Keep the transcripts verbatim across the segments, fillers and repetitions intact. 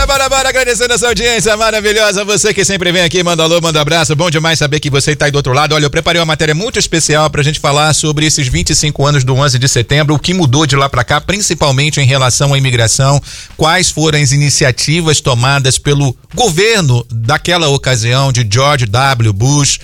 Bora, bora, bora, agradecendo essa audiência maravilhosa, você que sempre vem aqui, manda alô, manda abraço, bom demais saber que você tá aí do outro lado. Olha, eu preparei uma matéria muito especial pra gente falar sobre esses vinte e cinco anos do onze de setembro, o que mudou de lá pra cá, principalmente em relação à imigração, quais foram as iniciativas tomadas pelo governo daquela ocasião de George W. Bush,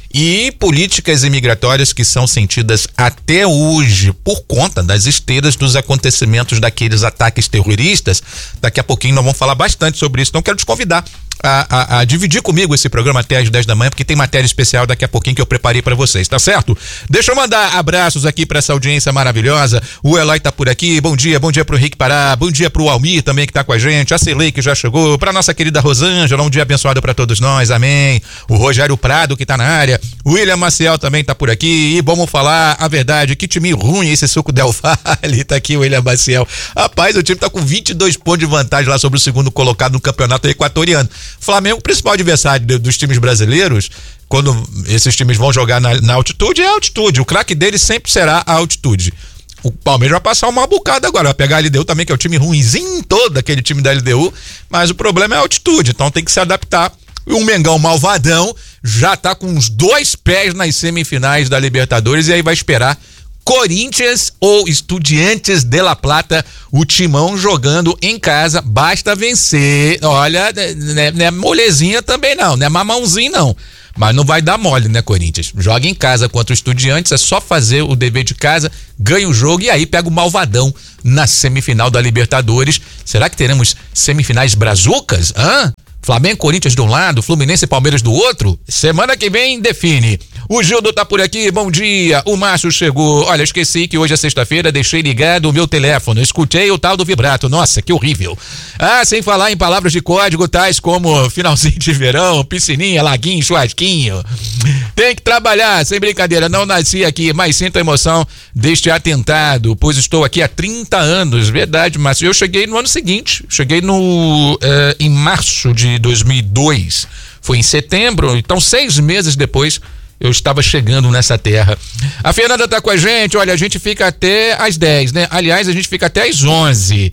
e políticas imigratórias que são sentidas até hoje por conta das esteiras dos acontecimentos daqueles ataques terroristas. Daqui a pouquinho nós vamos falar bastante sobre isso, então quero te convidar A, a, a dividir comigo esse programa até às dez da manhã, porque tem matéria especial daqui a pouquinho que eu preparei pra vocês, tá certo? Deixa eu mandar abraços aqui pra essa audiência maravilhosa. O Eloy tá por aqui, bom dia, bom dia pro Henrique Pará, bom dia pro Almir também que tá com a gente, a Celei que já chegou, pra nossa querida Rosângela, um dia abençoado pra todos nós, amém. O Rogério Prado que tá na área, o William Maciel também tá por aqui, e vamos falar a verdade, que time ruim esse Suco Del Valle, tá aqui o William Maciel. Rapaz, o time tá com vinte e dois pontos de vantagem lá sobre o segundo colocado no campeonato equatoriano. Flamengo, o principal adversário de, dos times brasileiros, quando esses times vão jogar na, na altitude, é a altitude. O craque deles sempre será a altitude. O Palmeiras vai passar uma bocada agora, vai pegar a L D U também, que é o time ruinzinho todo, aquele time da L D U, mas o problema é a altitude, então tem que se adaptar. E o Mengão malvadão já tá com os dois pés nas semifinais da Libertadores e aí vai esperar Corinthians ou Estudiantes de La Plata, o timão jogando em casa, basta vencer. Olha, não é molezinha também não, não é mamãozinho não, mas não vai dar mole, né, Corinthians? Joga em casa contra o Estudiantes, é só fazer o dever de casa, ganha o jogo e aí pega o malvadão na semifinal da Libertadores. Será que teremos semifinais brazucas? Hã? Flamengo, Corinthians de um lado, Fluminense e Palmeiras do outro? Semana que vem define. O Gildo tá por aqui, bom dia. O Márcio chegou. Olha, esqueci que hoje é sexta-feira, deixei ligado o meu telefone. Escutei o tal do vibrato. Nossa, que horrível. Ah, sem falar em palavras de código tais como finalzinho de verão, piscininha, laguinho, churrasquinho. Tem que trabalhar, sem brincadeira. Não nasci aqui, mas sinto a emoção deste atentado, pois estou aqui há trinta anos. Verdade, Márcio. Eu cheguei no ano seguinte. Cheguei no eh, em março de dois mil e dois. Foi em setembro, então seis meses depois eu estava chegando nessa terra. A Fernanda tá com a gente, olha, a gente fica até às dez, né? Aliás, a gente fica até às onze.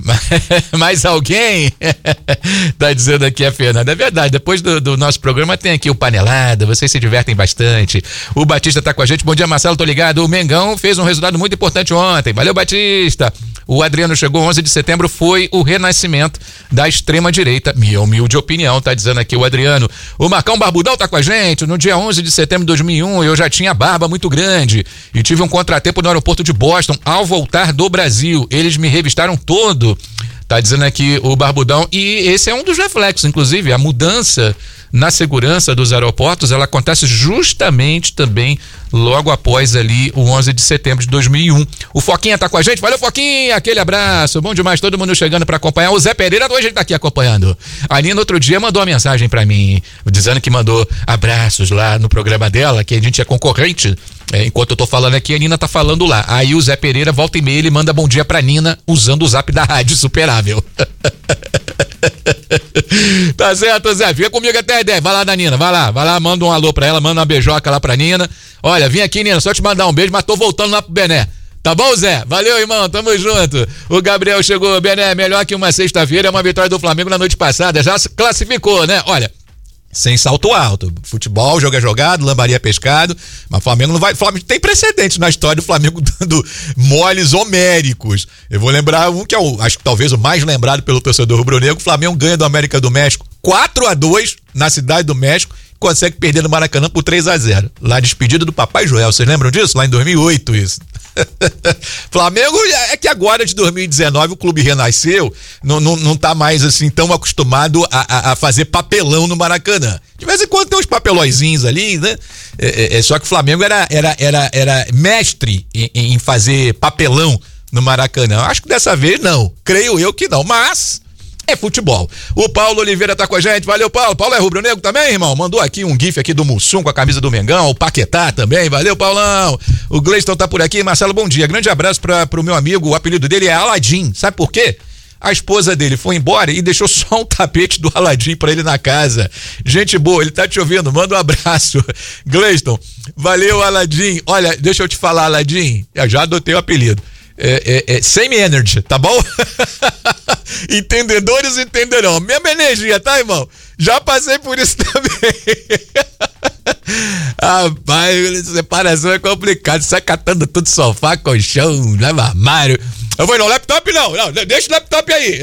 Mais alguém tá dizendo aqui a Fernanda, é verdade, depois do, do nosso programa tem aqui o Panelada, vocês se divertem bastante. O Batista tá com a gente, bom dia Marcelo, tô ligado, o Mengão fez um resultado muito importante ontem, valeu Batista. O Adriano chegou, onze de setembro foi o renascimento da extrema direita, minha humilde opinião, tá dizendo aqui o Adriano. O Marcão Barbudão tá com a gente, no dia onze de setembro de dois mil e um eu já tinha barba muito grande e tive um contratempo no aeroporto de Boston ao voltar do Brasil, eles me revistaram todo. Tá dizendo aqui o Barbudão, e esse é um dos reflexos, inclusive, a mudança na segurança dos aeroportos, ela acontece justamente também logo após ali o onze de setembro de dois mil e um. O Foquinha tá com a gente, valeu Foquinha, aquele abraço, bom demais, todo mundo chegando pra acompanhar. O Zé Pereira hoje ele tá aqui acompanhando. A Nina outro dia mandou uma mensagem pra mim, dizendo que mandou abraços lá no programa dela, que a gente é concorrente. É, enquanto eu tô falando aqui, a Nina tá falando lá. Aí o Zé Pereira volta e meia, ele manda bom dia pra Nina usando o zap da Rádio Superável. Tá certo, Zé, fica comigo até a dez, vai lá da Nina, vai lá, vai lá, manda um alô pra ela, manda uma beijoca lá pra Nina. Olha, vim aqui, Nina, só te mandar um beijo, mas tô voltando lá pro Bené. Tá bom, Zé? Valeu, irmão, tamo junto. O Gabriel chegou, Bené, melhor que uma sexta-feira, é uma vitória do Flamengo na noite passada, já se classificou, né? Olha, sem salto alto, futebol, jogo é jogado, lambaria é pescado, mas o Flamengo não vai, Flamengo tem precedente na história do Flamengo dando moles homéricos. Eu vou lembrar um que é o, acho que talvez o mais lembrado pelo torcedor rubro-negro, o Flamengo ganha do América do México quatro a dois na cidade do México, consegue perder no Maracanã por três a zero, lá despedida do Papai Joel, vocês lembram disso? Lá em dois mil e oito isso. Flamengo é que agora de dois mil e dezenove o clube renasceu, não, não, não tá mais assim tão acostumado a, a, a fazer papelão no Maracanã. De vez em quando tem uns papelõezinhos ali, né? É, é, só que o Flamengo era, era, era, era mestre em, em fazer papelão no Maracanã. Acho que dessa vez não, creio eu que não, mas é futebol. O Paulo Oliveira tá com a gente, valeu Paulo. Paulo é rubro-negro também, irmão? Mandou aqui um gif aqui do Mussum com a camisa do Mengão, o Paquetá também, valeu Paulão. O Gleiston tá por aqui, Marcelo, bom dia, grande abraço pra, pro meu amigo, o apelido dele é Aladim, sabe por quê? A esposa dele foi embora e deixou só um tapete do Aladim pra ele na casa. Gente boa, ele tá te ouvindo, manda um abraço. Gleiston, valeu Aladim. Olha, deixa eu te falar, Aladim, eu já adotei o apelido. é, é, é, same energy, tá bom? Entendedores entenderão. Mesma energia, tá, irmão? Já passei por isso também. Rapaz, separação é complicado. Sai catando tudo, sofá, colchão, leva armário. Eu vou no laptop, não, não, deixa o laptop aí.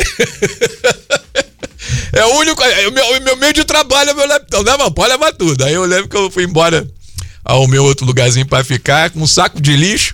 É o único, é o meu, o meu meio de trabalho é o meu laptop, né, mano? Pode levar tudo. Aí eu lembro que eu fui embora ao meu outro lugarzinho pra ficar, com um saco de lixo,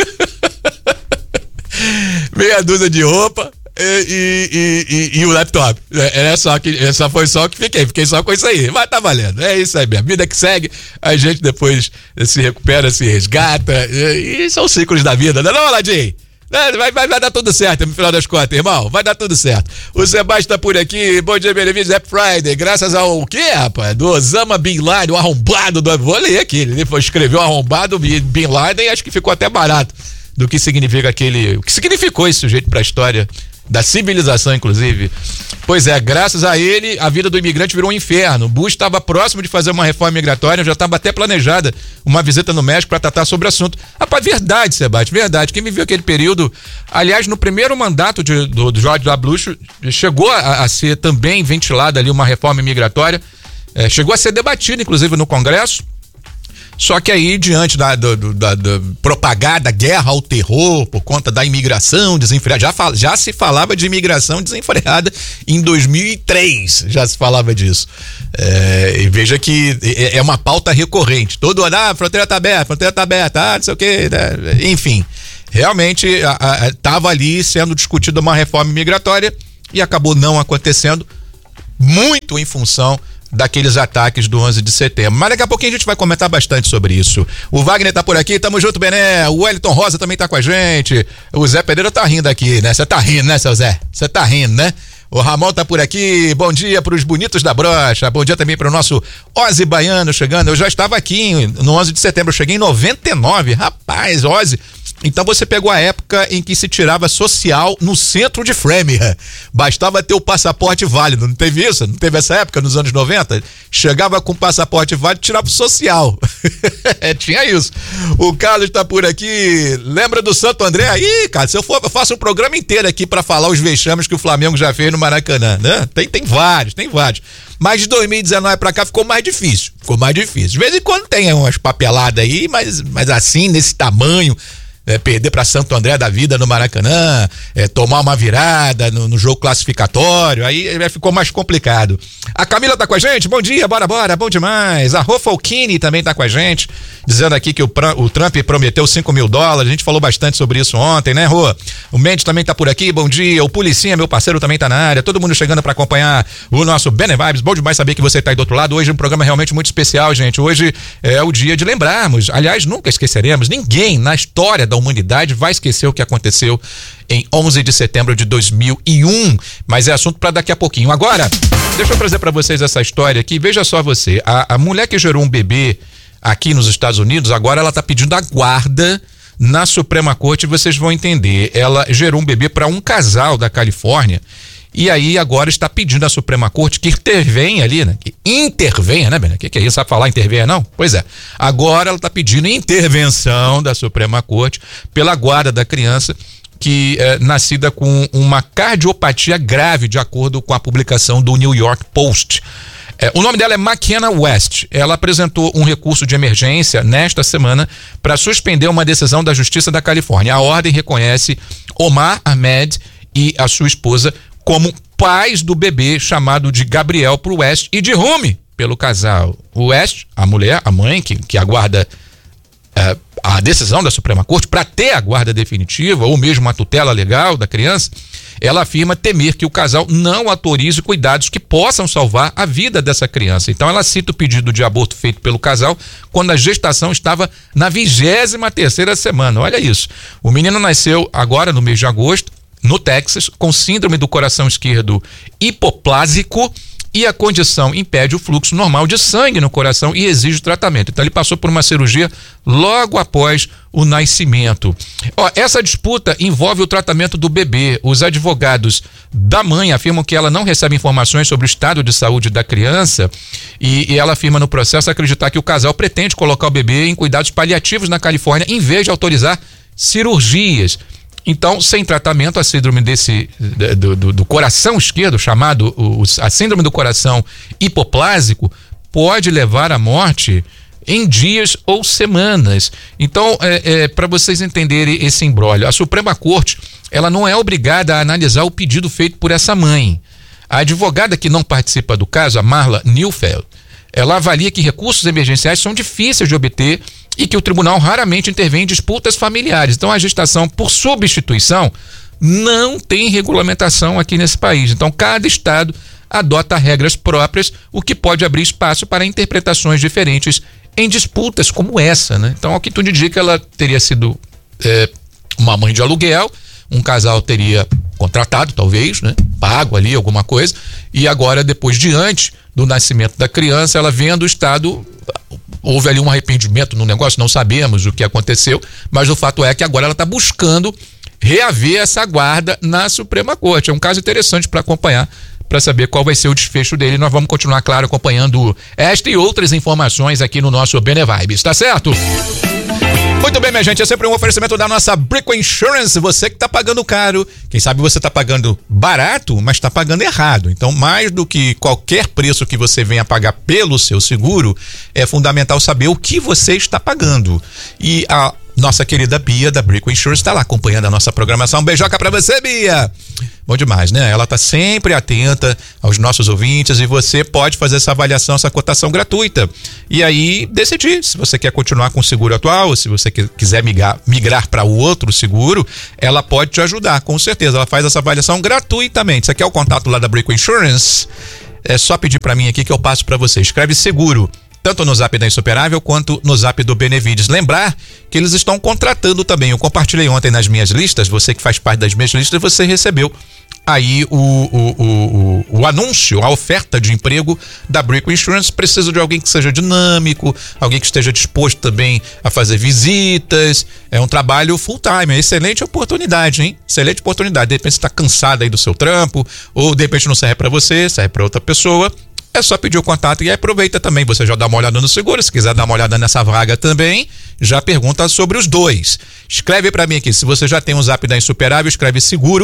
meia dúzia de roupa e, e, e, e o laptop. É, é só que, é só, foi só que fiquei, fiquei só com isso aí. Mas tá valendo, é isso aí mesmo. Vida que segue, a gente depois se recupera, se resgata, e, e são ciclos da vida, não é não, Aladim? Vai, vai, vai dar tudo certo, no final das contas, irmão. Vai dar tudo certo. O Sebastião tá por aqui. Bom dia, bem-vindos. Happy Friday. Graças ao quê, rapaz? Do Osama Bin Laden, o arrombado do... Vou ler aqui. Ele escreveu arrombado Bin Laden e acho que ficou até barato do que significa aquele... O que significou esse sujeito pra história da civilização, inclusive. Pois é, graças a ele, a vida do imigrante virou um inferno. Bush estava próximo de fazer uma reforma migratória, já estava até planejada uma visita no México para tratar sobre o assunto. Rapaz, verdade, Sebastião, verdade. Quem viveu aquele período, aliás, no primeiro mandato de, do, do George W. Bush, chegou a, a ser também ventilada ali uma reforma migratória, é, chegou a ser debatida, inclusive, no Congresso. Só que aí, diante da, do, do, da, da propagada guerra ao terror por conta da imigração desenfreada, já, fal, já se falava de imigração desenfreada em dois mil e três, já se falava disso. É, e veja que é, é uma pauta recorrente. Todo ano, ah, a fronteira tá aberta, a fronteira tá aberta, ah, não sei o quê, né? Enfim, realmente estava ali sendo discutida uma reforma migratória e acabou não acontecendo, muito em função daqueles ataques do onze de setembro. Mas daqui a pouquinho a gente vai comentar bastante sobre isso. O Wagner tá por aqui, tamo junto, Bené. O Wellington Rosa também tá com a gente. O Zé Pereira tá rindo aqui, né? Você tá rindo, né, seu Zé? Você tá rindo, né? O Ramon tá por aqui, bom dia pros bonitos da brocha, bom dia também pro nosso Ozzy Baiano chegando. Eu já estava aqui no onze de setembro, eu cheguei em noventa e nove, rapaz, Ozzy. Então você pegou a época em que se tirava social no centro de Framingham. Bastava ter o passaporte válido, não teve isso? Não teve essa época nos anos noventa? Chegava com o passaporte válido, tirava o social. É, tinha isso. O Carlos tá por aqui, lembra do Santo André? Ih, cara, se eu for, eu faço um programa inteiro aqui pra falar os vexames que o Flamengo já fez no Maracanã, né? Tem, tem vários, tem vários. Mas de dois mil e dezenove pra cá ficou mais difícil, ficou mais difícil. De vez em quando tem umas papeladas aí, mas, mas assim, nesse tamanho... É, perder para Santo André da vida no Maracanã, é, tomar uma virada no, no jogo classificatório, aí é, ficou mais complicado. A Camila tá com a gente, bom dia, bora, bora, bom demais. A Rô Falchini também tá com a gente, dizendo aqui que o, o Trump prometeu cinco mil dólares, a gente falou bastante sobre isso ontem, né, Rô? O Mendes também tá por aqui, bom dia. O Policinha, meu parceiro, também tá na área, todo mundo chegando para acompanhar o nosso Bene Vibes, bom demais saber que você tá aí do outro lado. Hoje é um programa realmente muito especial, gente. Hoje é o dia de lembrarmos, aliás, nunca esqueceremos, ninguém na história da humanidade vai esquecer o que aconteceu em onze de setembro de dois mil e um, mas é assunto para daqui a pouquinho. Agora, deixa eu trazer para vocês essa história aqui. Veja só você, a, a mulher que gerou um bebê aqui nos Estados Unidos, agora ela está pedindo a guarda na Suprema Corte, vocês vão entender. Ela gerou um bebê para um casal da Califórnia e aí agora está pedindo à Suprema Corte que intervenha ali, né? Que intervenha, né, Bena? O que, que é isso? Sabe falar intervenha, não? Pois é. Agora ela está pedindo intervenção da Suprema Corte pela guarda da criança que é nascida com uma cardiopatia grave, de acordo com a publicação do New York Post. É, o nome dela é McKenna West. Ela apresentou um recurso de emergência nesta semana para suspender uma decisão da Justiça da Califórnia. A ordem reconhece Omar Ahmed e a sua esposa como pais do bebê, chamado de Gabriel pro West, e de Rumi pelo casal. O West, a mulher, a mãe, que, que aguarda é, a decisão da Suprema Corte para ter a guarda definitiva ou mesmo uma tutela legal da criança, ela afirma temer que o casal não autorize cuidados que possam salvar a vida dessa criança. Então ela cita o pedido de aborto feito pelo casal quando a gestação estava na vigésima terceira semana. Olha isso. O menino nasceu agora no mês de agosto, no Texas, com síndrome do coração esquerdo hipoplásico, e a condição impede o fluxo normal de sangue no coração e exige tratamento. Então ele passou por uma cirurgia logo após o nascimento. Ó, essa disputa envolve o tratamento do bebê. Os advogados da mãe afirmam que ela não recebe informações sobre o estado de saúde da criança e, e ela afirma no processo acreditar que o casal pretende colocar o bebê em cuidados paliativos na Califórnia em vez de autorizar cirurgias. Então, sem tratamento, a síndrome desse do, do, do coração esquerdo, chamado o, a síndrome do coração hipoplásico, pode levar à morte em dias ou semanas. Então, é, é, para vocês entenderem esse imbróglio, a Suprema Corte, ela não é obrigada a analisar o pedido feito por essa mãe. A advogada que não participa do caso, a Marla Neufeld, ela avalia que recursos emergenciais são difíceis de obter e que o tribunal raramente intervém em disputas familiares. Então, a gestação por substituição não tem regulamentação aqui nesse país. Então, cada estado adota regras próprias, o que pode abrir espaço para interpretações diferentes em disputas como essa, né? Então, ao que tudo indica, ela teria sido é, uma mãe de aluguel, um casal teria contratado, talvez, né? Pago ali alguma coisa, e agora, depois, diante do nascimento da criança, ela vendo o estado, houve ali um arrependimento no negócio, não sabemos o que aconteceu, mas o fato é que agora ela está buscando reaver essa guarda na Suprema Corte. É um caso interessante para acompanhar, para saber qual vai ser o desfecho dele. Nós vamos continuar, claro, acompanhando esta e outras informações aqui no nosso Bene Vibes, tá certo? Muito bem, minha gente, é sempre um oferecimento da nossa Brickell Insurance. Você que tá pagando caro, quem sabe você tá pagando barato, mas tá pagando errado. Então, mais do que qualquer preço que você venha pagar pelo seu seguro, é fundamental saber o que você está pagando. E a nossa querida Bia da Brickell Insurance está lá acompanhando a nossa programação. Um beijoca pra você, Bia! Bom demais, né? Ela tá sempre atenta aos nossos ouvintes e você pode fazer essa avaliação, essa cotação gratuita. E aí decidir se você quer continuar com o seguro atual, ou se você quiser migrar, migrar para o outro seguro, ela pode te ajudar, com certeza. Ela faz essa avaliação gratuitamente. Você quer o contato lá da Brickell Insurance? É só pedir para mim aqui que eu passo para você. Escreve seguro, tanto no zap da Insuperável quanto no zap do Benevides. Lembrar que eles estão contratando também. Eu compartilhei ontem nas minhas listas, você que faz parte das minhas listas, você recebeu aí o, o, o, o, o anúncio, a oferta de emprego da Brickell Insurance. Precisa de alguém que seja dinâmico, alguém que esteja disposto também a fazer visitas. É um trabalho full time, é excelente oportunidade, hein? Excelente oportunidade. De repente você está cansado aí do seu trampo, ou de repente não serve para você, serve para outra pessoa. É só pedir o contato e aproveita também, você já dá uma olhada no seguro, se quiser dar uma olhada nessa vaga também, já pergunta sobre os dois. Escreve pra mim aqui, se você já tem um zap da Insuperável, escreve seguro,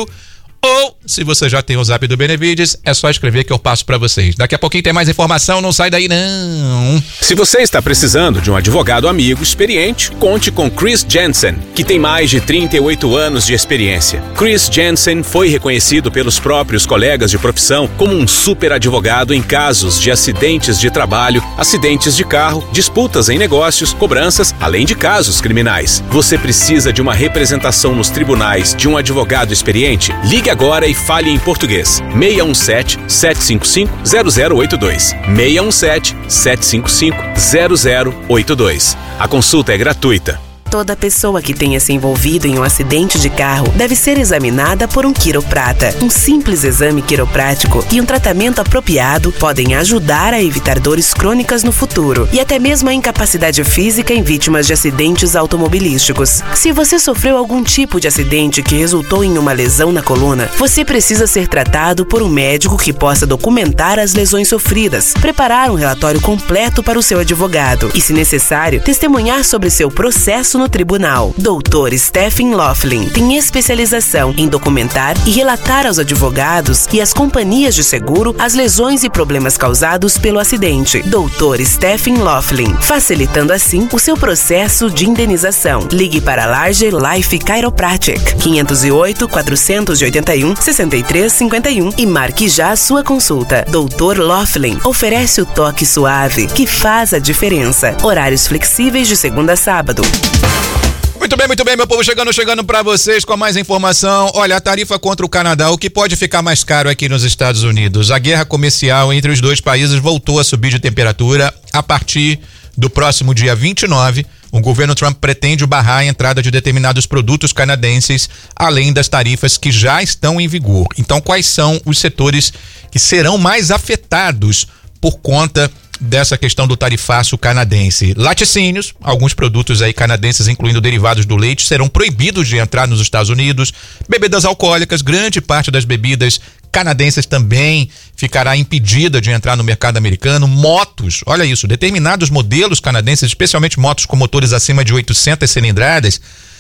ou se você já tem o zap do Benevides, é só escrever que eu passo pra vocês. Daqui a pouquinho tem mais informação, não sai daí não. Se você está precisando de um advogado amigo experiente, conte com Chris Jensen, que tem mais de trinta e oito anos de experiência. Chris Jensen foi reconhecido pelos próprios colegas de profissão como um super advogado em casos de acidentes de trabalho, acidentes de carro, disputas em negócios, cobranças, além de casos criminais. Você precisa de uma representação nos tribunais de um advogado experiente? Ligue agora e fale em português. seis um sete, sete cinco cinco, zero zero oito dois. seis um sete, sete cinco cinco, zero zero oito dois. A consulta é gratuita. Toda pessoa que tenha se envolvido em um acidente de carro deve ser examinada por um quiroprata. Um simples exame quiroprático e um tratamento apropriado podem ajudar a evitar dores crônicas no futuro e até mesmo a incapacidade física em vítimas de acidentes automobilísticos. Se você sofreu algum tipo de acidente que resultou em uma lesão na coluna, você precisa ser tratado por um médico que possa documentar as lesões sofridas, preparar um relatório completo para o seu advogado e, se necessário, testemunhar sobre seu processo no tribunal. doutor Stephen Laughlin tem especialização em documentar e relatar aos advogados e às companhias de seguro as lesões e problemas causados pelo acidente. doutor Stephen Laughlin, facilitando assim o seu processo de indenização. Ligue para Larger Life Chiropractic, quinhentos e oito, quatrocentos e oitenta e um, sessenta e três cinquenta e um e marque já a sua consulta. doutor Laughlin oferece o toque suave que faz a diferença. Horários flexíveis de segunda a sábado. Muito bem, muito bem, meu povo, chegando, chegando pra vocês com mais informação. Olha, a tarifa contra o Canadá, o que pode ficar mais caro aqui nos Estados Unidos? A guerra comercial entre os dois países voltou a subir de temperatura. A partir do próximo dia vinte e nove, o governo Trump pretende barrar a entrada de determinados produtos canadenses, além das tarifas que já estão em vigor. Então, quais são os setores que serão mais afetados por conta dessa questão do tarifaço canadense? Laticínios, alguns produtos aí canadenses, incluindo derivados do leite, serão proibidos de entrar nos Estados Unidos. Bebidas alcoólicas, grande parte das bebidas canadenses também ficará impedida de entrar no mercado americano. Motos, olha isso, determinados modelos canadenses, especialmente motos com motores acima de oitocentas cilindradas,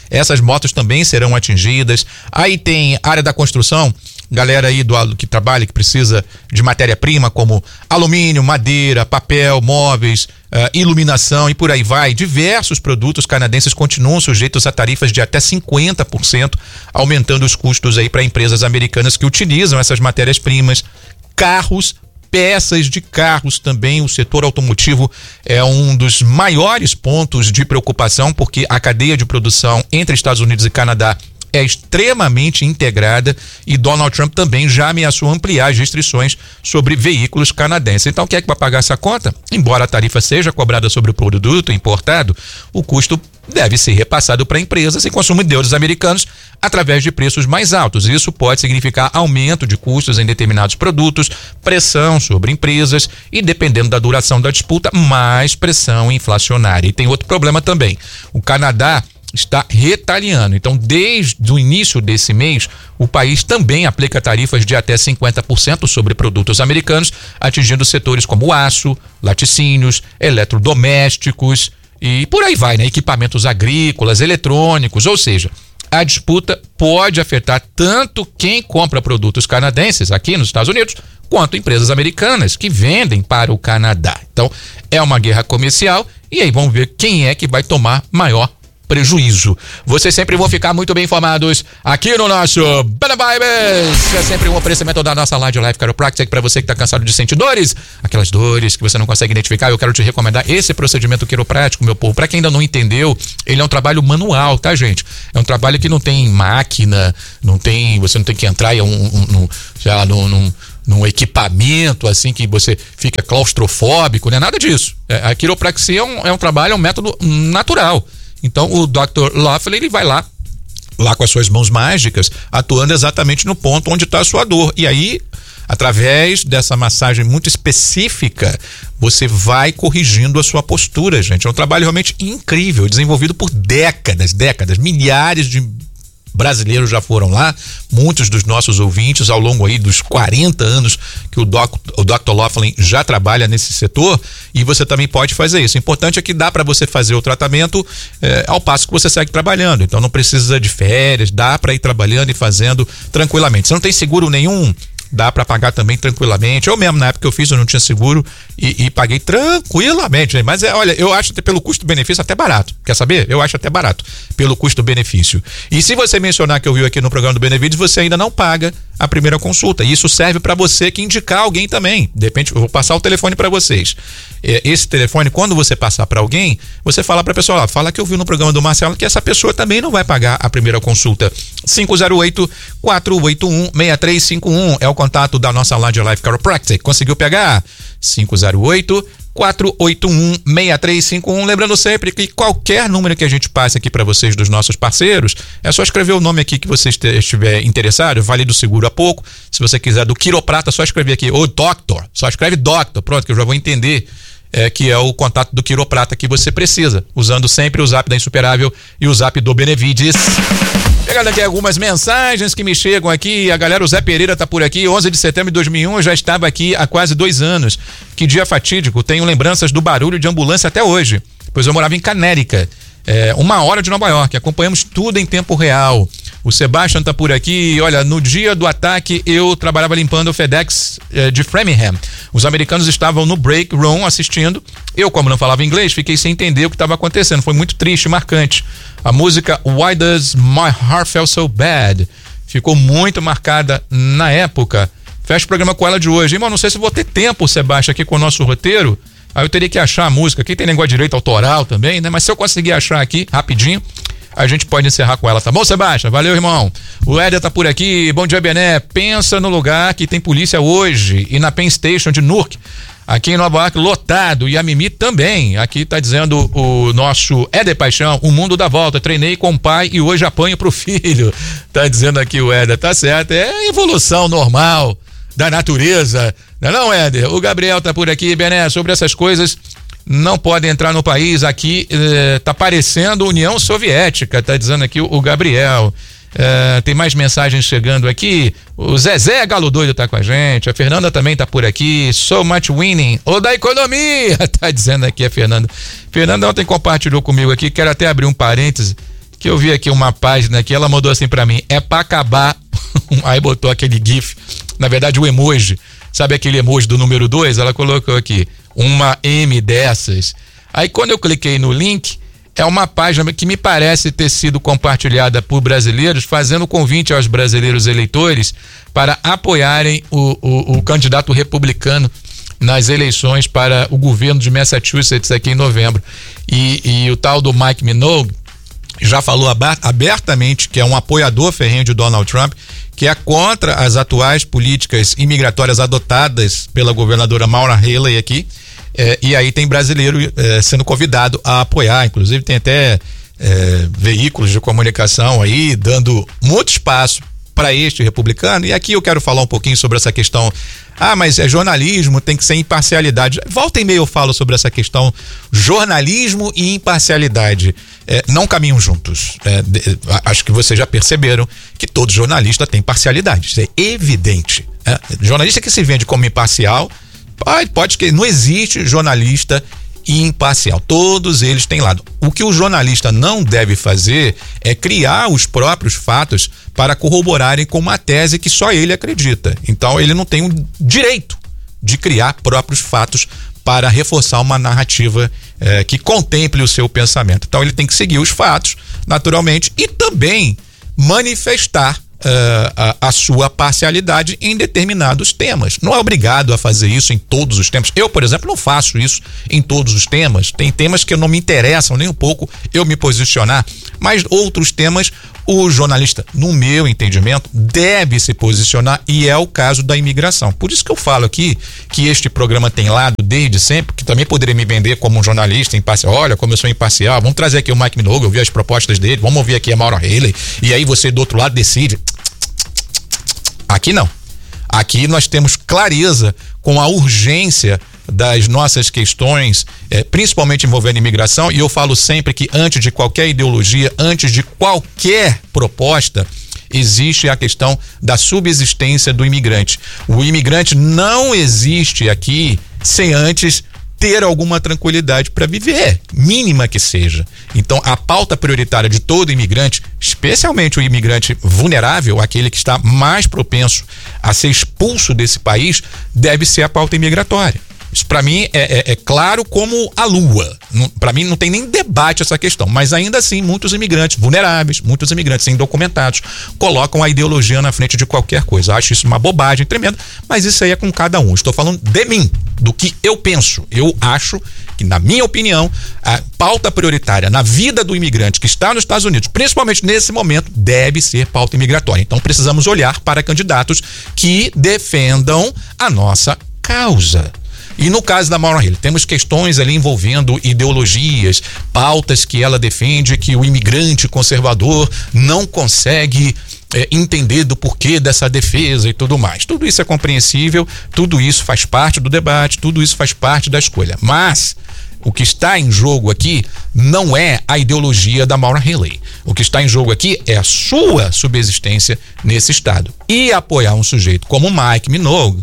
essas motos também serão atingidas. Aí tem área da construção, galera aí do que trabalha, que precisa de matéria-prima como alumínio, madeira, papel, móveis, uh, iluminação e por aí vai. Diversos produtos canadenses continuam sujeitos a tarifas de até cinquenta por cento, aumentando os custos aí para empresas americanas que utilizam essas matérias-primas. Carros, peças de carros também, o setor automotivo é um dos maiores pontos de preocupação, porque a cadeia de produção entre Estados Unidos e Canadá é extremamente integrada e Donald Trump também já ameaçou ampliar as restrições sobre veículos canadenses. Então, quem é que vai pagar essa conta? Embora a tarifa seja cobrada sobre o produto importado, o custo deve ser repassado para empresas e consumidores americanos através de preços mais altos. Isso pode significar aumento de custos em determinados produtos, pressão sobre empresas e, dependendo da duração da disputa, mais pressão inflacionária. E tem outro problema também. O Canadá está retaliando. Então, desde o início desse mês, o país também aplica tarifas de até cinquenta por cento sobre produtos americanos, atingindo setores como aço, laticínios, eletrodomésticos e por aí vai, né? Equipamentos agrícolas, eletrônicos, ou seja, a disputa pode afetar tanto quem compra produtos canadenses aqui nos Estados Unidos, quanto empresas americanas que vendem para o Canadá. Então, é uma guerra comercial e aí vamos ver quem é que vai tomar maior prejuízo. Vocês sempre vão ficar muito bem informados aqui no nosso Bana Vibes. É sempre um oferecimento da nossa Live Life Chiropractic para você que está cansado de sentir dores, aquelas dores que você não consegue identificar. Eu quero te recomendar esse procedimento quiroprático, meu povo. Para quem ainda não entendeu, ele é um trabalho manual, tá, gente? É um trabalho que não tem máquina, não tem, você não tem que entrar em um, um, um já num, num num equipamento assim que você fica claustrofóbico, não é nada disso. É, a quiropraxia é um, é um trabalho, é um método natural. Então o doutor Laughlin, ele vai lá, lá com as suas mãos mágicas, atuando exatamente no ponto onde está a sua dor. E aí, através dessa massagem muito específica, você vai corrigindo a sua postura, gente. É um trabalho realmente incrível, desenvolvido por décadas, décadas, milhares de brasileiros já foram lá, muitos dos nossos ouvintes ao longo aí dos quarenta anos que o, doc, o doutor Laughlin já trabalha nesse setor, e você também pode fazer isso. O importante é que dá para você fazer o tratamento é, ao passo que você segue trabalhando, então não precisa de férias, dá para ir trabalhando e fazendo tranquilamente. Você não tem seguro nenhum, dá para pagar também tranquilamente. Eu mesmo, na época que eu fiz, eu não tinha seguro e, e paguei tranquilamente, né? Mas é, olha, eu acho até pelo custo-benefício até barato. Quer saber? Eu acho até barato pelo custo-benefício. E se você mencionar que eu vi aqui no programa do Benevides, você ainda não paga a primeira consulta. E isso serve para você que indicar alguém também. De repente, eu vou passar o telefone para vocês. Esse telefone, quando você passar para alguém, você fala para a pessoa, ó, fala que eu vi no programa do Marcelo que essa pessoa também não vai pagar a primeira consulta. cinco zero oito, quatro oito um, seis três cinco um é o contato da nossa Live Life Chiropractic. Conseguiu pegar? cinco zero oito, quatro oito um, seis três cinco um. Lembrando sempre que qualquer número que a gente passe aqui para vocês dos nossos parceiros, é só escrever o nome aqui que você estiver interessado. Vale do seguro a pouco. Se você quiser do quiroprata, só escrever aqui, ô doctor, só escreve doctor, pronto, que eu já vou entender é, que é o contato do quiroprata que você precisa, usando sempre o zap da Insuperável e o zap do Benevides. Pegando aqui algumas mensagens que me chegam aqui, a galera, o Zé Pereira tá por aqui, onze de setembro de dois mil e um, eu já estava aqui há quase dois anos. Que dia fatídico, tenho lembranças do barulho de ambulância até hoje, pois eu morava em Canérica, é, uma hora de Nova York, acompanhamos tudo em tempo real. O Sebastian tá por aqui, olha, no dia do ataque eu trabalhava limpando o FedEx eh, de Framingham. Os americanos estavam no break room assistindo. Eu, como não falava inglês, fiquei sem entender o que estava acontecendo. Foi muito triste, marcante. A música Why Does My Heart Feel So Bad ficou muito marcada na época. Fecha o programa com ela de hoje. Irmão, não sei se vou ter tempo, Sebastian, aqui com o nosso roteiro. Aí eu teria que achar a música. Aqui tem negócio de direito autoral também, né? Mas se eu conseguir achar aqui rapidinho, a gente pode encerrar com ela, tá bom, Sebastião? Valeu, irmão. O Éder tá por aqui. Bom dia, Bené. Pensa no lugar que tem polícia hoje e na Penn Station de Newark, aqui em Nova York, lotado. E a Mimi também. Aqui tá dizendo o nosso Éder Paixão, o mundo dá volta. Treinei com o pai e hoje apanho pro filho. Tá dizendo aqui o Éder. Tá certo. É a evolução normal da natureza. Não é não, Éder? O Gabriel tá por aqui, Bené, sobre essas coisas. Não pode entrar no país aqui, eh, tá parecendo União Soviética, tá dizendo aqui o, o Gabriel. Eh, tem mais mensagens chegando aqui. O Zezé Galo Doido tá com a gente, a Fernanda também tá por aqui. So much winning, ou da economia, tá dizendo aqui a Fernanda. Fernanda ontem compartilhou comigo aqui, quero até abrir um parêntese, que eu vi aqui uma página que ela mandou assim pra mim, é pra acabar, aí botou aquele gif, na verdade o emoji, sabe aquele emoji do número dois? Ela colocou aqui, uma M dessas. Aí quando eu cliquei no link, é uma página que me parece ter sido compartilhada por brasileiros, fazendo convite aos brasileiros eleitores para apoiarem o, o, o candidato republicano nas eleições para o governo de Massachusetts aqui em novembro. E, e o tal do Mike Minogue já falou abertamente que é um apoiador ferrenho de Donald Trump, que é contra as atuais políticas imigratórias adotadas pela governadora Maura Healey aqui. É, e aí tem brasileiro é, sendo convidado a apoiar, inclusive tem até é, veículos de comunicação aí dando muito espaço para este republicano. E aqui eu quero falar um pouquinho sobre essa questão. Ah, mas é jornalismo, tem que ser imparcialidade. Volta e meia eu falo sobre essa questão. Jornalismo e imparcialidade é, não caminham juntos. É, de, acho que vocês já perceberam que todo jornalista tem parcialidade. Isso é evidente. É, jornalista que se vende como imparcial, pode, pode que não existe jornalista imparcial. Todos eles têm lado. O que o jornalista não deve fazer é criar os próprios fatos para corroborarem com uma tese que só ele acredita. Então ele não tem o direito de criar próprios fatos para reforçar uma narrativa eh, que contemple o seu pensamento. Então ele tem que seguir os fatos, naturalmente, e também manifestar Uh, a, a sua parcialidade em determinados temas. Não é obrigado a fazer isso em todos os temas. Eu, por exemplo, não faço isso em todos os temas. Tem temas que não me interessam nem um pouco eu me posicionar, mas outros temas o jornalista, no meu entendimento, deve se posicionar, e é o caso da imigração. Por isso que eu falo aqui que este programa tem lado desde sempre, que também poderia me vender como um jornalista imparcial. Olha como eu sou imparcial, vamos trazer aqui o Mike Minogue, ouvir as propostas dele, vamos ouvir aqui a Maura Healey, e aí você do outro lado decide. Aqui não. Aqui nós temos clareza com a urgência das nossas questões, eh, principalmente envolvendo imigração, e eu falo sempre que antes de qualquer ideologia, antes de qualquer proposta, existe a questão da subsistência do imigrante. O imigrante não existe aqui sem antes ter alguma tranquilidade para viver, mínima que seja. Então, a pauta prioritária de todo imigrante, especialmente o imigrante vulnerável, aquele que está mais propenso a ser expulso desse país, deve ser a pauta imigratória. Isso para mim é, é, é claro como a lua. Para mim não tem nem debate essa questão, mas ainda assim muitos imigrantes vulneráveis, muitos imigrantes indocumentados colocam a ideologia na frente de qualquer coisa. Acho isso uma bobagem tremenda, mas isso aí é com cada um. Estou falando de mim, do que eu penso. Eu acho que, na minha opinião, a pauta prioritária na vida do imigrante que está nos Estados Unidos, principalmente nesse momento, deve ser pauta imigratória. Então precisamos olhar para candidatos que defendam a nossa causa. E no caso da Maura Healey, temos questões ali envolvendo ideologias, pautas que ela defende, que o imigrante conservador não consegue é, entender do porquê dessa defesa e tudo mais. Tudo isso é compreensível, tudo isso faz parte do debate, tudo isso faz parte da escolha. Mas o que está em jogo aqui não é a ideologia da Maura Healey. O que está em jogo aqui é a sua subsistência nesse estado. E apoiar um sujeito como Mike Minogue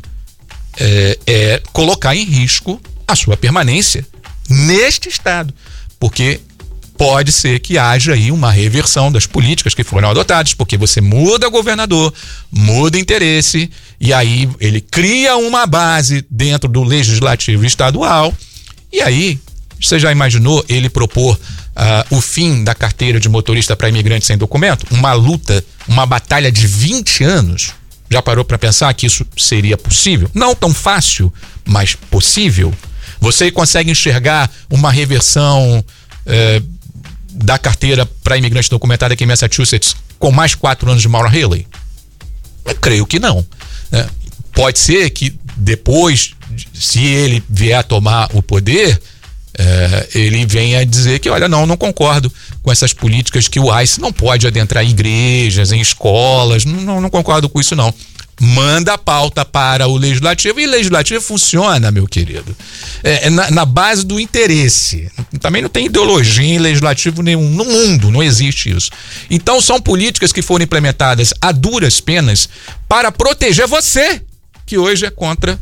É, é colocar em risco a sua permanência neste estado, porque pode ser que haja aí uma reversão das políticas que foram adotadas, porque você muda governador, muda interesse, e aí ele cria uma base dentro do legislativo estadual, e aí você já imaginou ele propor uh, o fim da carteira de motorista para imigrantes sem documento? Uma luta, uma batalha de vinte anos. Já parou para pensar que isso seria possível? Não tão fácil, mas possível. Você consegue enxergar uma reversão eh, da carteira para imigrante documentado aqui em Massachusetts com mais quatro anos de Maura Healey? Eu creio que não. Né? Pode ser que depois, se ele vier a tomar o poder, eh, ele venha dizer que, olha, não, não concordo com essas políticas, que o ICE não pode adentrar em igrejas, em escolas, não, não concordo com isso não. Manda a pauta para o legislativo, e o legislativo funciona, meu querido, é, é na, na base do interesse. Também não tem ideologia em legislativo nenhum no mundo, não existe isso. Então são políticas que foram implementadas a duras penas para proteger você, que hoje é contra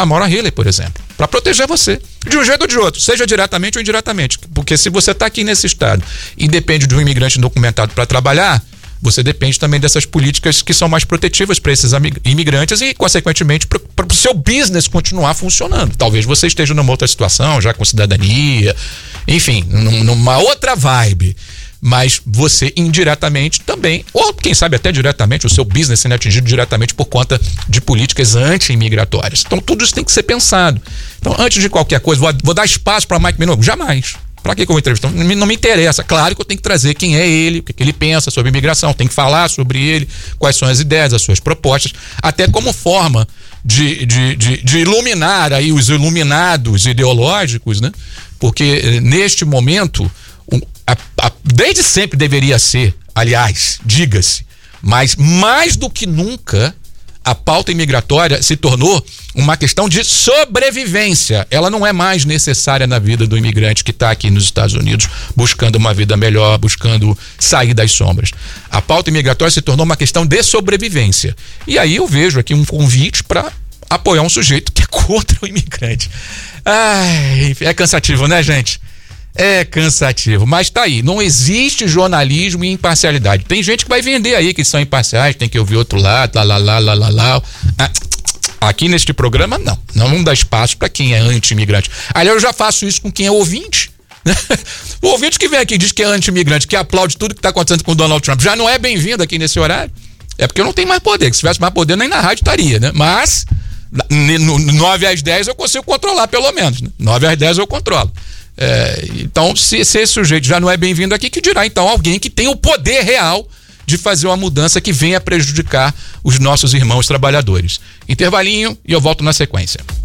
a Maura Healey, por exemplo, para proteger você, de um jeito ou de outro, seja diretamente ou indiretamente. Porque se você está aqui nesse estado e depende de um imigrante indocumentado para trabalhar, você depende também dessas políticas que são mais protetivas para esses imigrantes e, consequentemente, para o seu business continuar funcionando. Talvez você esteja numa outra situação, já com cidadania, enfim, numa outra vibe. Mas você indiretamente também, ou quem sabe até diretamente, o seu business sendo atingido diretamente por conta de políticas anti-imigratórias. Então tudo isso tem que ser pensado. Então, antes de qualquer coisa, vou, vou dar espaço para Mike Minogue? Jamais. Para que, que eu vou entrevistar? Não, não me interessa. Claro que eu tenho que trazer quem é ele, o que, que ele pensa sobre imigração, tem que falar sobre ele, quais são as ideias, as suas propostas, até como forma de, de, de, de iluminar aí os iluminados ideológicos, né? Porque neste momento, a, a, desde sempre deveria ser, aliás, diga-se, mas mais do que nunca, a pauta imigratória se tornou uma questão de sobrevivência. Ela não é mais necessária na vida do imigrante que está aqui nos Estados Unidos buscando uma vida melhor, buscando sair das sombras. A pauta imigratória se tornou uma questão de sobrevivência. E aí eu vejo aqui um convite para apoiar um sujeito que é contra o imigrante. Ai, é cansativo, né, gente? É cansativo, mas tá aí, não existe jornalismo e imparcialidade. Tem gente que vai vender aí que são imparciais, tem que ouvir outro lado, lá, lá, lá, lá, lá, lá. Ah, aqui neste programa, não. Não vamos dar espaço para quem é anti-imigrante. Aliás, eu já faço isso com quem é ouvinte. O ouvinte que vem aqui e diz que é anti-imigrante, que aplaude tudo que tá acontecendo com o Donald Trump, já não é bem-vindo aqui nesse horário. É porque eu não tenho mais poder, que se tivesse mais poder nem na rádio estaria, né? Mas, no nove às dez eu consigo controlar pelo menos, né? nove às dez eu controlo. É, então, se, se esse sujeito já não é bem-vindo aqui, que dirá então alguém que tem o poder real de fazer uma mudança que venha prejudicar os nossos irmãos trabalhadores. Intervalinho e eu volto na sequência.